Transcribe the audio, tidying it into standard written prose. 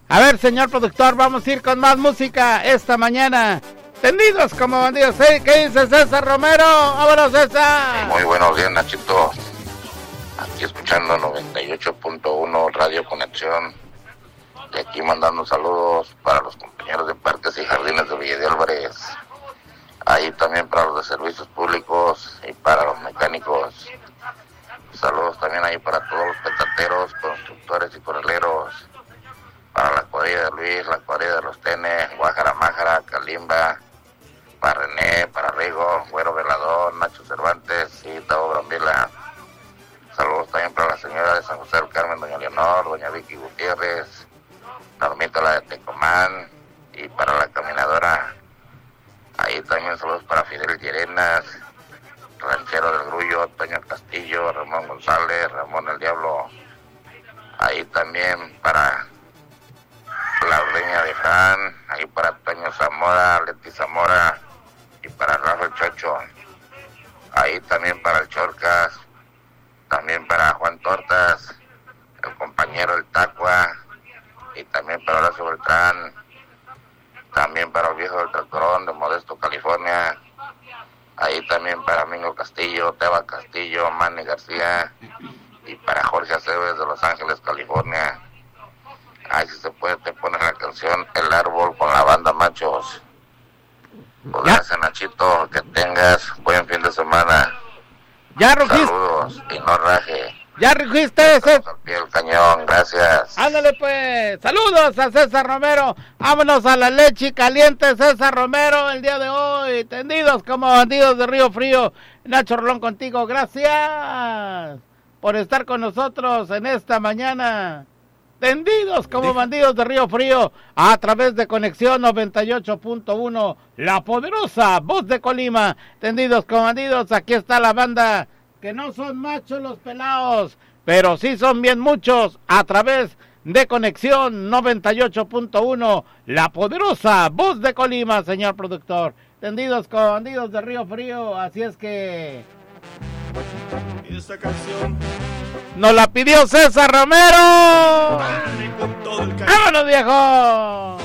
A ver, señor productor, vamos a ir con más música esta mañana. Tendidos como bandidos. ¿Sí? ¿Qué dice César Romero? ¡Vámonos, César! Muy buenos días, Nachito. Aquí escuchando 98.1 Radio Conexión. Y aquí mandando saludos para los compañeros de Parques y Jardines de Villa de Álvarez. Ahí también para los de servicios públicos y para los mecánicos. Saludos también ahí para todos los petateros, constructores y corraleros. Para la cuadrilla de Luis, la cuadrilla de los Tenes, Guajara Májara, Calimba, para René, para Rigo, Güero Velador, Nacho Cervantes y Tavo Brambila. Saludos también para la señora de San José del Carmen, doña Leonor, doña Vicky Gutiérrez, Normita la de Tecomán y para la caminadora. Ahí también saludos para Fidel Llerenas, Ranchero del Grullo, Toño Castillo, Ramón González, Ramón el Diablo. Ahí también para la ordeña de Fran, ahí para Toño Zamora, Leti Zamora y para Rafael Chocho. Ahí también para el Chorcas, también para Juan Tortas, el compañero El Tacua, y también para Horacio Beltrán, también para el viejo del Tractorón de Modesto, California. Ahí también para Mingo Castillo, Teba Castillo, Manny García y para Jorge Aceves de Los Ángeles, California. Ahí si se puede te pones la canción El Árbol con la banda Machos. Pues gracias, Nachito, que tengas buen fin de semana. Ya rugiste. Saludos y no raje. Ya rugiste, César. Al pie del cañón, gracias. Ándale pues, saludos a César Romero. Vámonos a la leche caliente, César Romero, el día de hoy. Tendidos como bandidos de Río Frío. Nacho Rolón contigo, gracias por estar con nosotros en esta mañana. Tendidos como bandidos de Río Frío, a través de Conexión 98.1, la poderosa voz de Colima. Tendidos como bandidos, aquí está la banda, que no son machos los pelados, pero sí son bien muchos, a través de Conexión 98.1, la poderosa voz de Colima, señor productor. Tendidos como bandidos de Río Frío, así es que... Y esta canción nos la pidió César Romero. con todo el cariño. ¡Vámonos, viejo!